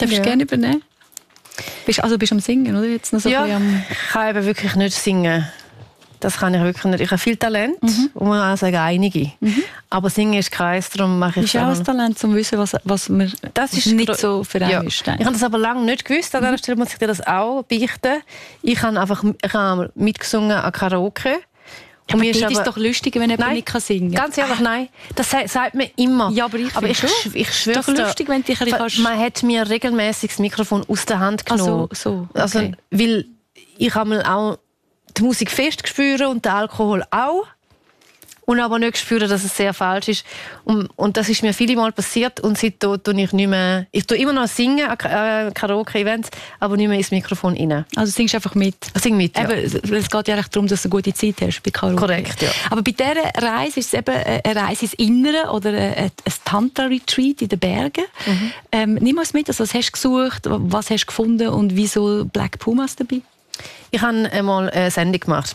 Darfst du gerne übernehmen? Bist du am Singen, oder? Jetzt noch so ja, ich kann eben wirklich nicht singen. Das kann ich wirklich nicht. Ich habe viel Talent, und man auch sagen, einige. Aber Singen ist keins, darum mache ich es. Ist auch ein Talent, um zu wissen, was man das ist nicht so für einen ja. ist. Ich habe das aber lange nicht gewusst. An dieser Stelle muss ich dir das auch beichten. Ich habe mitgesungen an Karaoke. Und mir ist es doch lustiger, wenn jemand nicht singen kann. Ganz ehrlich, nein. Das sagt mir immer. Ja, aber ich schwöre es dir. Lustig, wenn dich man hat mir regelmäßig das Mikrofon aus der Hand genommen. Okay. Also, weil ich habe auch die Musik fest spüren und den Alkohol auch. Und aber nicht spüren, dass es sehr falsch ist. Und das ist mir viele Mal passiert. Und seitdem tue ich nicht mehr... Ich tue immer noch singen an Karaoke-Events, aber nicht mehr ins Mikrofon rein. Also singst einfach mit? Ich singe mit, ja. Eben, es geht ja darum, dass du eine gute Zeit hast bei Karaoke. Korrekt, ja. Aber bei dieser Reise ist es eben eine Reise ins Innere oder ein Tantra-Retreat in den Bergen. Nimm uns mit, also was hast du gesucht, was hast du gefunden und wieso Black Pumas dabei? Ich habe einmal eine Sendung gemacht